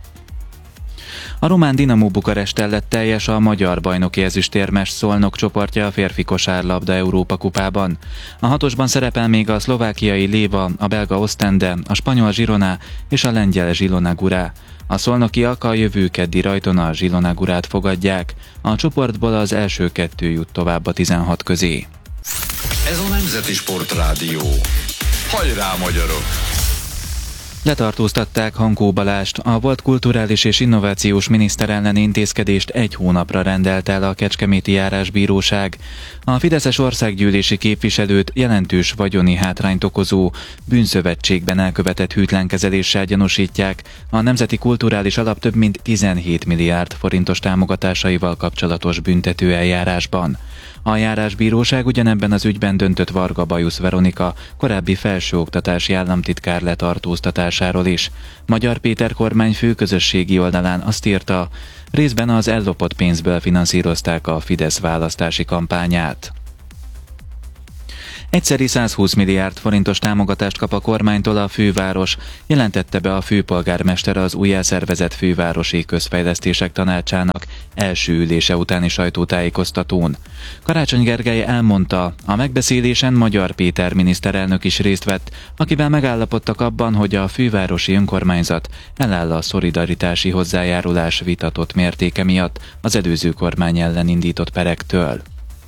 A román Dinamo Bukaresttel lett teljes a magyar bajnoki ezüstérmes Szolnok csoportja a férfi kosárlabda Európa kupában. A hatosban szerepel még a szlovákiai Léva, a belga Ostende, a spanyol Girona és a lengyel Zilona Gura. A szolnokiak a jövő keddi rajton a Zilona Gurát fogadják. A csoportból az első kettő jut tovább a tizenhat közé. Ez a Nemzeti Sportrádió. Hajrá, magyarok! Letartóztatták Hankó Balást, a volt kulturális és innovációs miniszter ellen intézkedést egy hónapra rendelt el a Kecskeméti Járásbíróság. A fideszes országgyűlési képviselőt jelentős vagyoni hátrányt okozó bűnszövetségben elkövetett hűtlenkezeléssel gyanúsítják a Nemzeti Kulturális Alap több mint tizenhét milliárd forintos támogatásaival kapcsolatos büntetőeljárásban. A járásbíróság ugyanebben az ügyben döntött Varga Bajusz Veronika, korábbi felsőoktatási államtitkár letartóztatásáról is. Magyar Péter kormányfő közösségi oldalán azt írta, részben az ellopott pénzből finanszírozták a Fidesz választási kampányát. Egyszeri százhúsz milliárd forintos támogatást kap a kormánytól a főváros, jelentette be a főpolgármester az újjászervezett fővárosi közfejlesztések tanácsának első ülése utáni sajtótájékoztatón. Karácsony Gergely elmondta, a megbeszélésen Magyar Péter miniszterelnök is részt vett, akivel megállapodtak abban, hogy a fővárosi önkormányzat eláll a szolidaritási hozzájárulás vitatott mértéke miatt az előző kormány ellen indított perektől.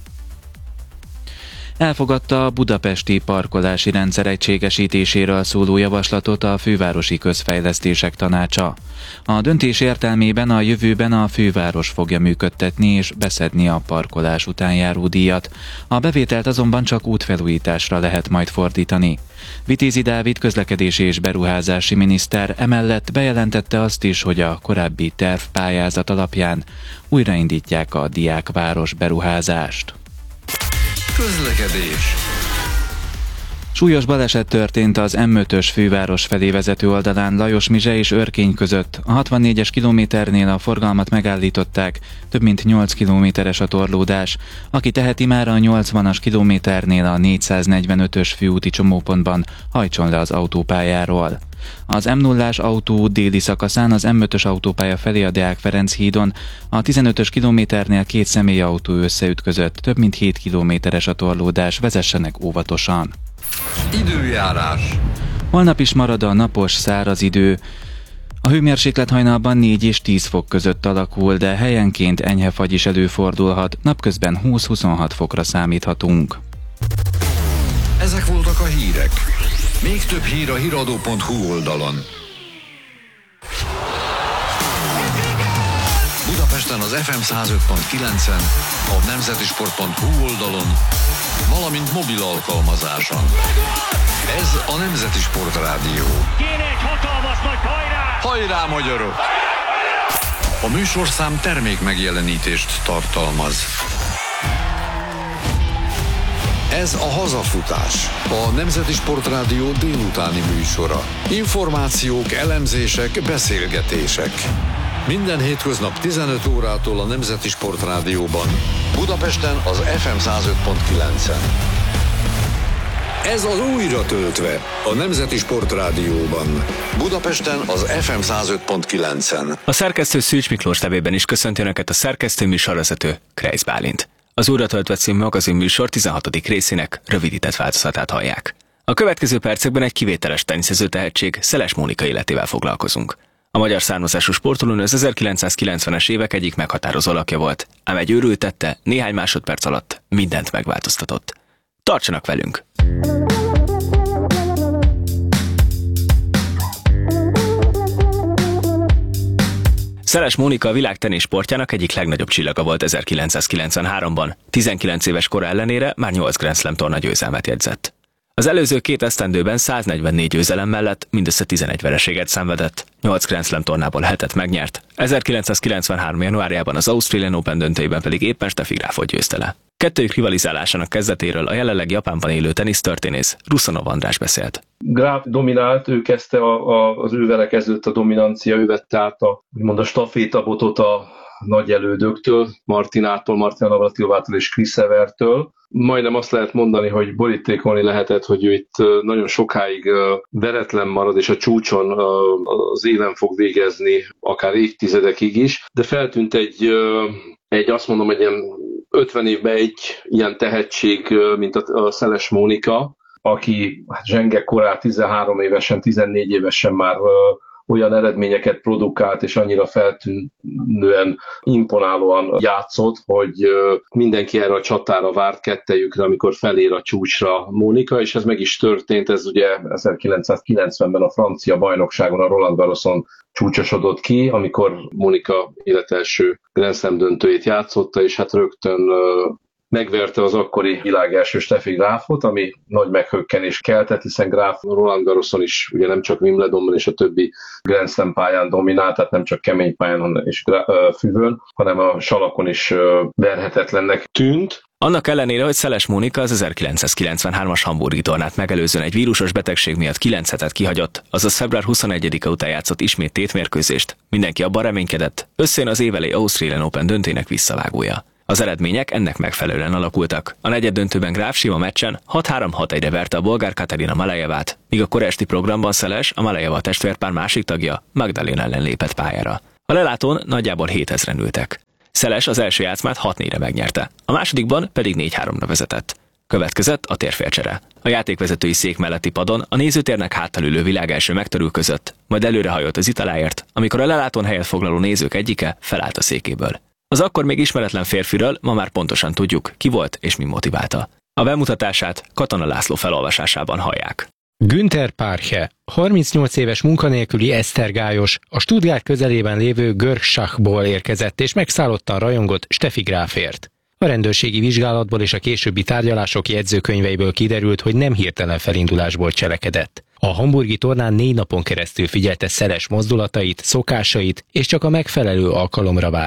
Elfogadta a budapesti parkolási rendszer egységesítéséről szóló javaslatot a Fővárosi Közfejlesztések Tanácsa. A döntés értelmében a jövőben a főváros fogja működtetni és beszedni a parkolás után járó díjat. A bevételt azonban csak útfelújításra lehet majd fordítani. Vitézi Dávid közlekedési és beruházási miniszter emellett bejelentette azt is, hogy a korábbi tervpályázat alapján újraindítják a Diákváros beruházást. Közlekedés. Súlyos baleset történt az M ötös főváros felé vezető oldalán Lajos-Mizse és Örkény között. A hatvannégyes kilométernél a forgalmat megállították, több mint nyolc kilométeres a torlódás. Aki teheti, már a nyolcvanas kilométernél a négyszáznegyvenötös főúti csomópontban hajtson le az autópályáról. Az M nullás autóút déli szakaszán az M ötös autópálya felé a Deák Ferenc hídon a tizenötös kilométernél két személyautó összeütközött, több mint hét kilométeres a torlódás, vezessenek óvatosan. Időjárás. Holnap is marad a napos, száraz idő. A hőmérséklet hajnalban négy és tíz fok között alakul, de helyenként enyhe fagy is előfordulhat, napközben húsz-huszonhat fokra számíthatunk. Ezek voltak a hírek. Még több hír a híradó pont hu oldalon. Budapesten az ef em száz öt pont kilencen, a nemzetisport pont hu oldalon, valamint mobil alkalmazáson. Ez a Nemzeti Sport Rádió. Kéne egy hatalmas nagy hajrá! Hajrá, magyarok! A műsorszám termék megjelenítést tartalmaz. Ez a Hazafutás, a Nemzeti Sport Rádió délutáni műsora. Információk, elemzések, beszélgetések. Minden hétköznap tizenöt órától a Nemzeti Sport Rádióban, Budapesten az ef em száz öt pont kilencen. Ez az újra töltve a Nemzeti Sport Rádióban, Budapesten az ef em száz öt pont kilencen. A szerkesztő Szűcs Miklós nevében is köszönti Önöket a szerkesztő műsorvezető Kreisz Bálint. Az újra töltve című magazinműsor tizenhatodik részének rövidített változatát hallják. A következő percekben egy kivételes teniszező tehetség, Szeles Mónika életével foglalkozunk. A magyar származású sportolónő az ezerkilencszázkilencvenes évek egyik meghatározó alakja volt, ám egy őrült tette néhány másodperc alatt mindent megváltoztatott. Tartsanak velünk! Szeles Mónika a világ teniszsportjának egyik legnagyobb csillaga volt ezerkilencszázkilencvenháromban. tizenkilenc éves kora ellenére már nyolc Grand Slam torna győzelmet jegyzett. Az előző két esztendőben száznegyvennégy győzelem mellett mindössze tizenegy vereséget szenvedett, nyolc Grand Slam tornából hetet megnyert, ezerkilencszázkilencvenhárom januárjában az Australian Open döntőjében pedig éppen Steffi Grafot győzte le. Kettőjük rivalizálásának kezdetéről a jelenleg Japánban élő tenisztörténész Ruszanov András beszélt. Graf dominált, ő kezdte a, a, az ő vele kezdődött a dominancia, ő vette át a, úgymond a stafétabotot a nagy elődöktől, Martinától, Martina Navratilvától és Chris Evertől. Majdnem azt lehet mondani, hogy borítékolni lehetett, hogy ő itt nagyon sokáig veretlen marad, és a csúcson az élen fog végezni, akár évtizedekig is, de feltűnt egy, egy azt mondom, egy ilyen ötven évben egy ilyen tehetség, mint a Szeles Mónika, aki hát zsenge korán tizenhárom évesen, tizennégy évesen már olyan eredményeket produkált, és annyira feltűnően, imponálóan játszott, hogy mindenki erre a csatára várt kettejükre, amikor felér a csúcsra Mónika, és ez meg is történt, ez ugye ezerkilencszázkilencvenben a francia bajnokságon, a Roland Garroson csúcsosodott ki, amikor Mónika életelső Grand Slam döntőjét játszotta, és hát rögtön megverte az akkori világ első Steffi Grafot, ami nagy meghökkenést keltett, hiszen Graf Roland Garroson is ugye nem csak Wimbledonban és a többi Grand Slam pályán dominált, tehát nem csak kemény pályán és füvön, hanem a salakon is verhetetlennek tűnt. Annak ellenére, hogy Szeles Mónika az ezerkilencszázkilencvenhármas hamburgi tornát megelőzően egy vírusos betegség miatt kilenc hetet kihagyott, azaz február huszonegyedike után játszott ismét tétmérkőzést, mindenki abban reménykedett, összejön az évelei Australian Open döntének visszavágója. Az eredmények ennek megfelelően alakultak. A negyeddöntőben Graf sima meccsen hat három hat egyre verte a bolgár Katerina Malejevát, míg a koreesti programban Szeles, a Malejeva testvérpár másik tagja, Magdalena ellen lépett pályára. A lelátón nagyjából hétezren ültek. Szeles az első játszmát hat négyre megnyerte, a másodikban pedig négy háromra vezetett. Következett a térfélcsere. A játékvezetői szék melletti padon a nézőtérnek háttal ülő világ első megtörülközött, majd előrehajolt az italáért, amikor a lelátón helyet foglaló nézők egyike felállt a székéből. Az akkor még ismeretlen férfiről ma már pontosan tudjuk, ki volt és mi motiválta. A bemutatását Katona László felolvasásában hallják. Günther Parche, harmincnyolc éves munkanélküli esztergályos, a Stuttgart közelében lévő Görgschachból érkezett és megszállottan rajongott Steffi Grafért. A rendőrségi vizsgálatból és a későbbi tárgyalások jegyzőkönyveiből kiderült, hogy nem hirtelen felindulásból cselekedett. A hamburgi tornán négy napon keresztül figyelte Szeles mozdulatait, szokásait, és csak a megfelelő alkalomra várt.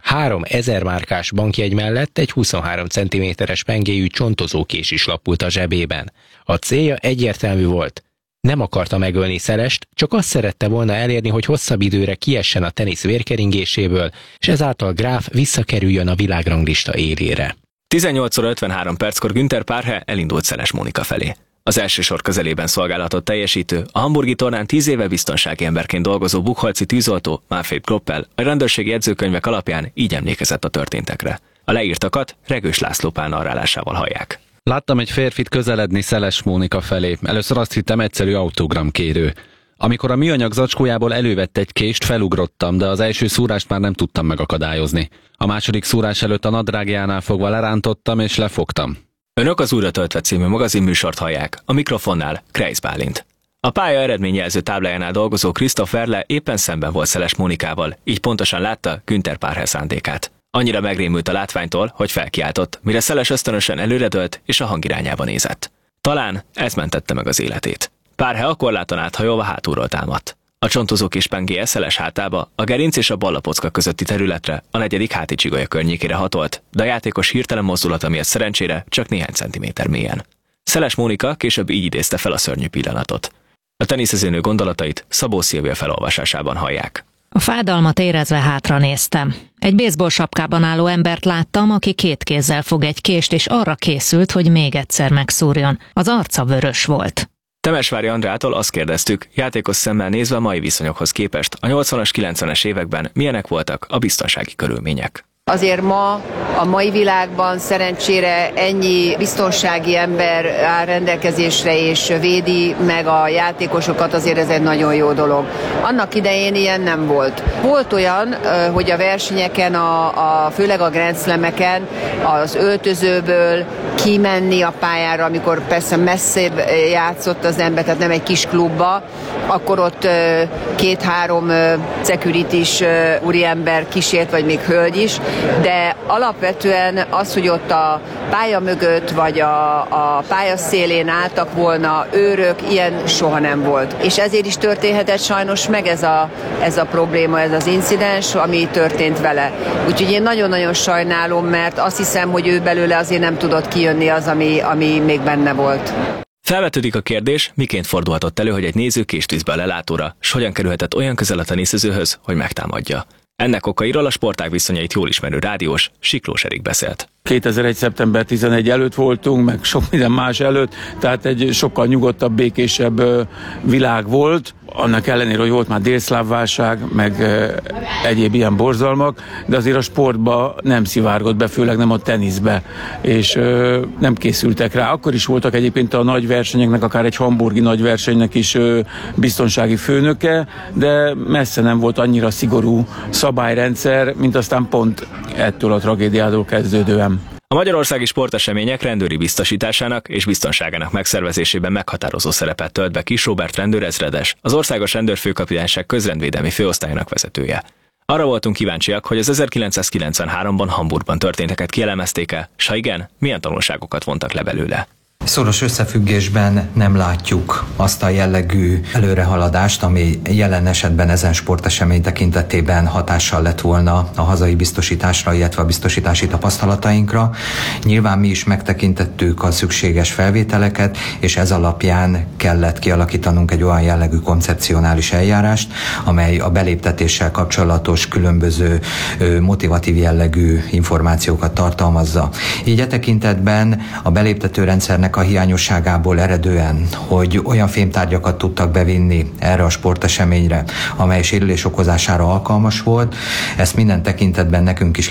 Három ezer márkás bankjegy mellett egy huszonhárom centiméteres pengéjű csontozókés is lapult a zsebében. A célja egyértelmű volt. Nem akarta megölni Szelest, csak azt szerette volna elérni, hogy hosszabb időre kiessen a tenisz vérkeringéséből, és ezáltal Graf visszakerüljön a világranglista élére. tizennyolc óra ötvenhárom perckor Günther Párhe elindult Szeles Mónika felé. Az első sor közelében szolgálatot teljesítő, a hamburgi tornán tíz éve biztonsági emberként dolgozó buchholzi tűzoltó Manfred Kloppel a rendőrségi jegyzőkönyvek alapján így emlékezett a történtekre. A leírtakat Regős László Pál narrálásával hallják. Láttam egy férfit közeledni Szeles Mónika felé. Először azt hittem, egyszerű autogramkérő. Amikor a műanyag zacskójából elővett egy kést, felugrottam, de az első szúrást már nem tudtam megakadályozni. A második szúrás előtt a nadrágjánál fogva lerántottam és lefogtam. Önök az Újra töltve című magazinműsort hallják, a mikrofonnál Kreis Bálint. A pálya eredményjelző táblájánál dolgozó Christoph Werle éppen szemben volt Szeles Mónikával, így pontosan látta Günther Párhe szándékát. Annyira megrémült a látványtól, hogy felkiáltott, mire Szeles ösztönösen előredőlt és a hang irányába nézett. Talán ez mentette meg az életét. Párhe akkor láton áthajolva hátulról támadt. A csontozó kis pengéje Szeles hátába, a gerinc és a ballapocka közötti területre, a negyedik háti csigolya környékére hatolt, de a játékos hirtelen mozdulata miatt szerencsére csak néhány centiméter mélyen. Szeles Mónika később így idézte fel a szörnyű pillanatot. A teniszezőnő gondolatait Szabó Szilvia felolvasásában hallják. A fájdalmat érezve hátra néztem. Egy baseball sapkában álló embert láttam, aki két kézzel fog egy kést, és arra készült, hogy még egyszer megszúrjon. Az arca vörös volt. Temesvári Andrától azt kérdeztük, játékos szemmel nézve a mai viszonyokhoz képest a nyolcvanas, kilencvenes években milyenek voltak a biztonsági körülmények. Azért ma a mai világban szerencsére ennyi biztonsági ember áll rendelkezésre és védi meg a játékosokat, azért ez egy nagyon jó dolog. Annak idején ilyen nem volt. Volt olyan, hogy a versenyeken, a, a, főleg a Grand Slameken az öltözőből kimenni a pályára, amikor persze messzebb játszott az ember, tehát nem egy kis klubba, akkor ott két-három security-s úriember kísért, vagy még hölgy is, de alapvetően az, hogy ott a pálya mögött, vagy a, a pálya szélén álltak volna őrök, ilyen soha nem volt. És ezért is történhetett sajnos meg ez a, ez a probléma, ez az incidens, ami történt vele. Úgyhogy én nagyon-nagyon sajnálom, mert azt hiszem, hogy ő belőle azért nem tudott kijönni az, ami, ami még benne volt. Felvetődik a kérdés, miként fordulhatott elő, hogy egy néző kést visz be a lelátóra, s hogyan kerülhetett olyan közel a teniszezőhöz, hogy megtámadja. Ennek okairól a sportág viszonyait jól ismerő rádiós Siklós Erik beszélt. kétezer-egy. szeptember tizenegy előtt voltunk, meg sok minden más előtt, tehát egy sokkal nyugodtabb, békésebb világ volt. Annak ellenére, hogy volt már délszláv válság, meg egyéb ilyen borzalmak, de azért a sportba nem szivárgott be, főleg nem a teniszbe, és nem készültek rá. Akkor is voltak egyébként a nagy versenyeknek, akár egy hamburgi nagy versenynek is biztonsági főnöke, de messze nem volt annyira szigorú szabályrendszer, mint aztán pont ettől a tragédiától kezdődően. A magyarországi sportesemények rendőri biztosításának és biztonságának megszervezésében meghatározó szerepet tölt be Kis Róbert rendőrezredes, az Országos Rendőrfőkapitányság közrendvédelmi főosztályának vezetője. Arra voltunk kíváncsiak, hogy az ezerkilencszázkilencvenháromban Hamburgban történteket kielemezték-e, s ha igen, milyen tanulságokat vontak le belőle. Szoros összefüggésben nem látjuk azt a jellegű előrehaladást, ami jelen esetben ezen sportesemény tekintetében hatással lett volna a hazai biztosításra, illetve a biztosítási tapasztalatainkra. Nyilván mi is megtekintettük a szükséges felvételeket, és ez alapján kellett kialakítanunk egy olyan jellegű koncepcionális eljárást, amely a beléptetéssel kapcsolatos különböző motivatív jellegű információkat tartalmazza. Így e tekintetben a beléptető rendszernek a hiányosságából eredően, hogy olyan fémtárgyakat tudtak bevinni erre a sporteseményre, amely sérülés okozására alkalmas volt, ezt minden tekintetben nekünk is